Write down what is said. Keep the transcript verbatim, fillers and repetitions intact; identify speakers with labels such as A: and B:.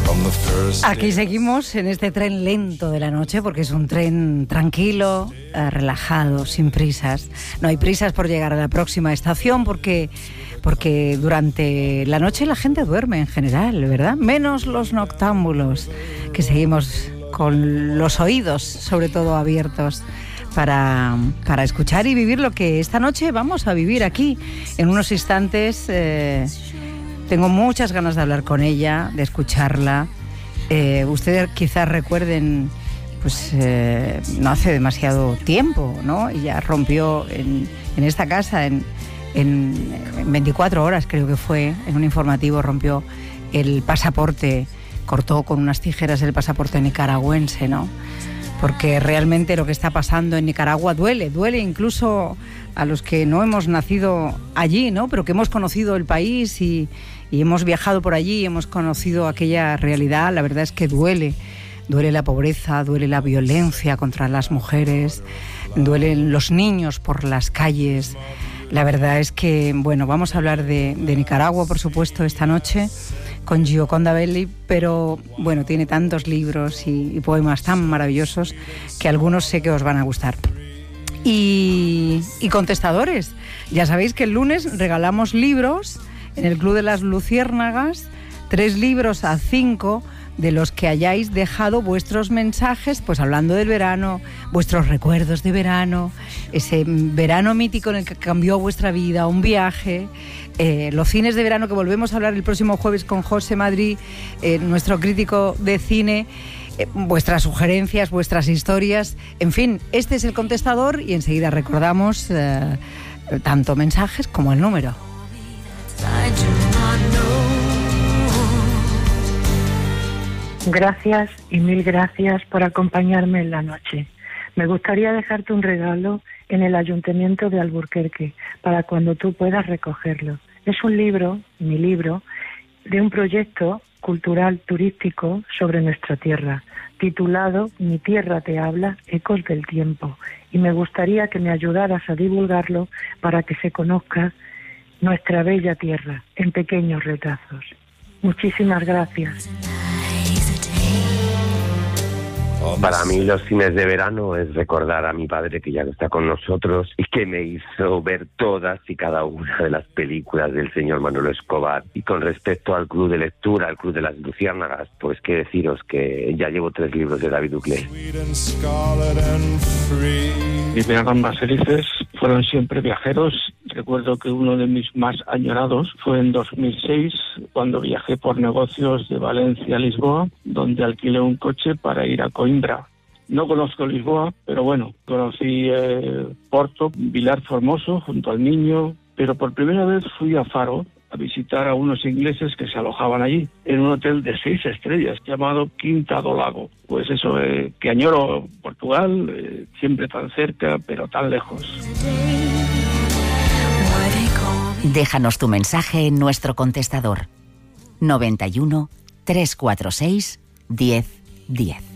A: Aquí seguimos en este tren lento de la noche, porque es un tren tranquilo, eh, relajado, sin prisas. No hay prisas por llegar a la próxima estación porque, porque durante la noche la gente duerme en general, ¿verdad? Menos los noctámbulos, que seguimos con los oídos sobre todo abiertos para, para escuchar y vivir lo que esta noche vamos a vivir aquí. En unos instantes eh, tengo muchas ganas de hablar con ella, de escucharla. Eh, ustedes quizás recuerden, pues eh, no hace demasiado tiempo, ¿no? Ella rompió en, en esta casa, en, en, en veinticuatro horas creo que fue, en un informativo rompió el pasaporte, cortó con unas tijeras el pasaporte nicaragüense, ¿no? Porque realmente lo que está pasando en Nicaragua duele, duele incluso a los que no hemos nacido allí, ¿no? Pero que hemos conocido el país y, y hemos viajado por allí, hemos conocido aquella realidad. La verdad es que duele, duele la pobreza, duele la violencia contra las mujeres, duelen los niños por las calles. La verdad es que, bueno, vamos a hablar de, de Nicaragua, por supuesto, esta noche, con Gioconda Belli, pero bueno, tiene tantos libros y, y poemas tan maravillosos que algunos sé que os van a gustar. Y, y contestadores, ya sabéis que el lunes regalamos libros en el Club de las Luciérnagas, tres libros a cinco de los que hayáis dejado vuestros mensajes, pues hablando del verano, vuestros recuerdos de verano, ese verano mítico en el que cambió vuestra vida, un viaje, eh, los cines de verano, que volvemos a hablar el próximo jueves con José Madrid, eh, nuestro crítico de cine, eh, vuestras sugerencias, vuestras historias, en fin, este es el contestador y enseguida recordamos eh, tanto mensajes como el número.
B: Gracias y mil gracias por acompañarme en la noche. Me gustaría dejarte un regalo en el Ayuntamiento de Alburquerque para cuando tú puedas recogerlo. Es un libro, mi libro, de un proyecto cultural turístico sobre nuestra tierra, titulado Mi tierra te habla, ecos del tiempo. Y me gustaría que me ayudaras a divulgarlo para que se conozca nuestra bella tierra en pequeños retazos. Muchísimas gracias.
C: Para mí los fines de verano es recordar a mi padre, que ya no está con nosotros, y que me hizo ver todas y cada una de las películas del señor Manolo Escobar. Y con respecto al club de lectura, al club de las Luciérnagas, pues qué deciros que ya llevo tres libros de David Duclé.
D: Mis veranos más felices fueron siempre viajeros. Recuerdo que uno de mis más añorados fue en dos mil seis, cuando viajé por negocios de Valencia a Lisboa, donde alquilé un coche para ir a Coimbra. No conozco Lisboa, pero bueno, conocí eh, Porto, Vilar Formoso, junto al Miño, pero por primera vez fui a Faro a visitar a unos ingleses que se alojaban allí, en un hotel de seis estrellas llamado Quinta do Lago. Pues eso, eh, que añoro Portugal, eh, siempre tan cerca, pero tan lejos.
E: Déjanos tu mensaje en nuestro contestador noventa y uno, trescientos cuarenta y seis, diez diez.